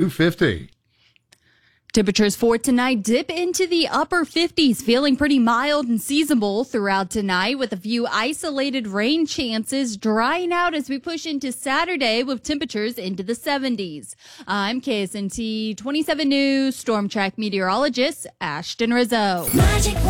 250. Temperatures for tonight dip into the upper 50s, feeling pretty mild and seasonable throughout tonight with a few isolated rain chances drying out as we push into Saturday with temperatures into the 70s. I'm KSNT 27 News Storm Track meteorologist Ashton Rizzo. Magic